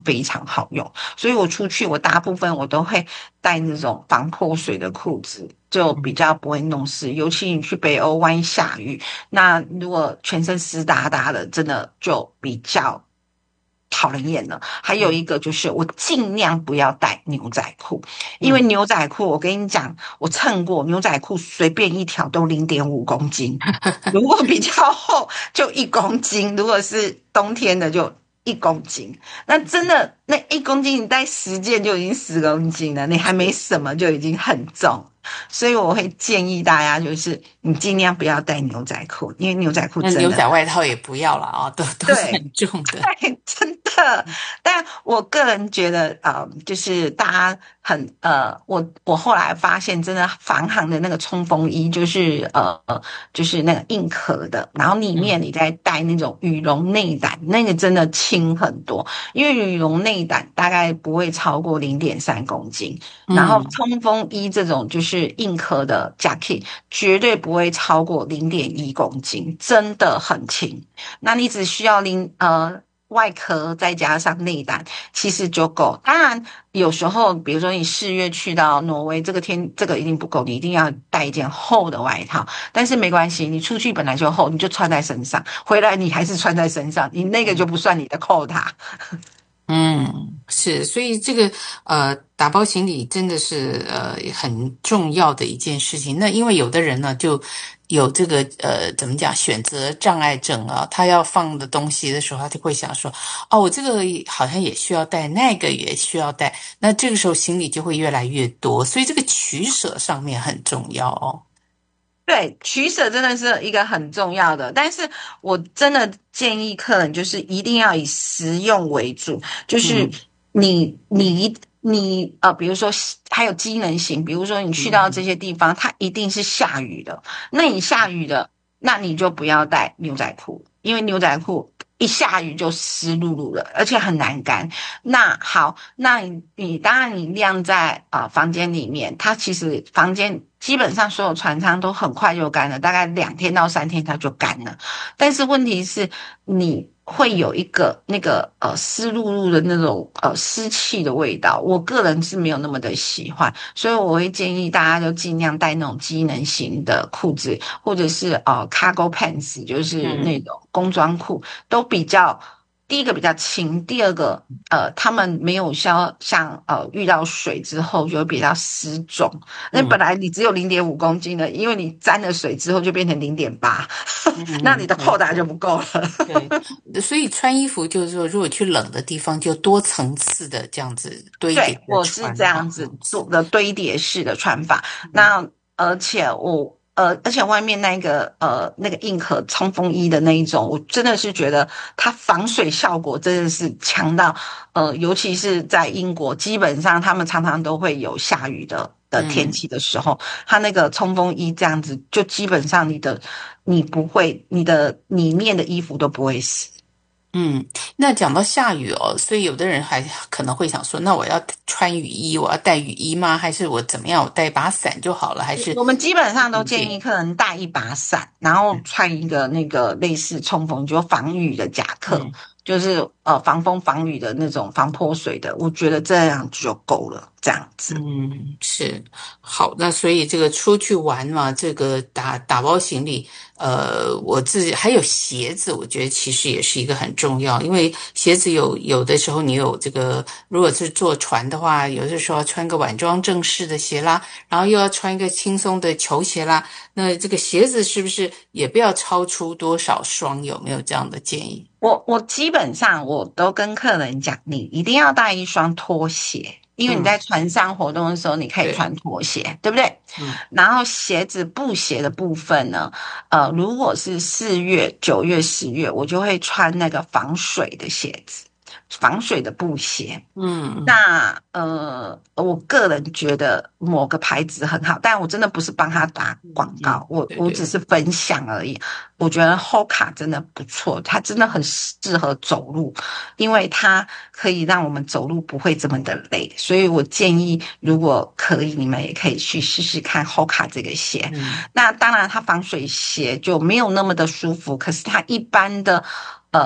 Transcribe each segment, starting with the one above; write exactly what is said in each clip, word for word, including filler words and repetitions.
非常好用。所以我出去，我大部分我都会带那种防泼水的裤子，就比较不会弄湿。尤其你去北欧，万一下雨，那如果全身湿哒哒的，真的就比较讨人厌了。还有一个就是，我尽量不要带牛仔裤，因为嗯， 牛仔裤，我跟你讲，我称过，牛仔裤随便一条都零点五公斤，如果比较厚就一公斤，如果是冬天的就一公斤。那真的那一公斤你带十件就已经十公斤了，你还没什么就已经很重。所以我会建议大家，就是你尽量不要带牛仔裤，因为牛仔裤那真的牛仔外套也不要了啊，都都是对。 很重的。 对，真的。但我个人觉得，呃，就是大家很呃，我我后来发现，真的防寒的那个冲锋衣，就是呃，就是那个硬壳的，然后里面嗯你再带那种羽绒内胆，那个真的轻很多，因为羽绒内胆大概不会超过零点三公斤，然后嗯。 冲锋衣这种就是硬壳的 jacket，绝对不会超过零点一公斤，真的很轻。那你只需要零呃外壳再加上内胆，其实就够。当然，有时候比如说你四月去到挪威，这个天这个一定不够，你一定要带一件厚的外套。但是没关系，你出去本来就厚，你就穿在身上，回来你还是穿在身上，你那个就不算你的扣打。 嗯，是，所以这个呃，打包行李真的是呃很重要的一件事情。那因为有的人呢，就有这个呃怎么讲选择障碍症啊，他要放的东西的时候，他就会想说，哦，我这个好像也需要带，那个也需要带，那这个时候行李就会越来越多，所以这个取舍上面很重要哦。 对，取舍真的是一个很重要的，但是我真的建议客人就是一定要以实用为主，就是嗯你你你呃，比如说还有机能型，比如说你去到这嗯些地方，它一定是下雨的，那你下雨的，那你就不要带牛仔裤，因为牛仔裤一下雨就湿漉漉了，而且很难干。那好，那你你当然你晾在啊、呃房间里面，它其实房间基本上所有船舱都很快就干了，大概两天到三天它就干了。但是问题是你会有一个那个呃湿漉漉的那种呃湿气的味道，我个人是没有那么的喜欢，所以我会建议大家就尽量带那种机能型的裤子，或者是呃 cargo pants，就是那嗯。 种工装裤。都比较，第一个比较轻，第二个呃，他们没有像像呃遇到水之后就会比较湿重。那本嗯来你只有零点五公斤的，因为你沾了水之后就变成零点八， 嗯那你嗯， 的扣打就没错。 不够了。 对，所以穿衣服就是说，如果去冷的地方，就多层次的这样子堆叠对， 着我是这穿哈， 样子嗯是， 做的堆叠式的穿法。 嗯那而且我呃，而且外面那个呃那个硬壳冲锋衣的那一种，我真的是觉得它防水效果真的是强到呃，尤其是在英国，基本上他们常常都会有下雨的的天嗯。 气的时候，它那个冲锋衣这样子，就基本上你的你不会，你的里面的衣服都不会湿。 嗯，那讲到下雨哦，所以有的人还可能会想说，那我要穿雨衣，我要带雨衣吗？还是我怎么样？我带一把伞就好了？还是我们基本上都不便？ 建议客人带一把伞，然后穿一个那个类似冲锋，就防雨的夹克， 嗯。 就是呃防风防雨的那种防泼水的，我觉得这样就够了，这样子。 嗯，是好，那所以这个出去玩嘛，这个打打包行李，呃，我自己还有鞋子，我觉得其实也是一个很重要，因为鞋子有有的时候你有这个，如果是坐船的话，有的时候要穿个晚装正式的鞋啦，然后又要穿一个轻松的球鞋啦，那这个鞋子是不是也不要超出多少双？有没有这样的建议？ 我我基本上我都跟客人讲，你一定要带一双拖鞋，因为你在嗯， 船上活动的时候，你可以对， 穿拖鞋，对不对？ 嗯然后鞋子布鞋的部分呢，呃，如果是四月、九月、十月，我就会穿那个防水的鞋子，防水的布鞋。 嗯那呃，我个人觉得某个牌子很好，但我真的不是帮他打广告， 嗯嗯， 我对对， 我只是分享而已。我觉得 Hoka 真的不错，它真的很适合走路，因为它可以让我们走路不会这么的累。所以我建议，如果可以，你们也可以去试试看 Hoka 这个鞋。 嗯那当然，它防水鞋就没有那么的舒服，可是它一般的呃。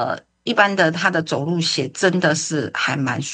一般的他的走路鞋真的是还蛮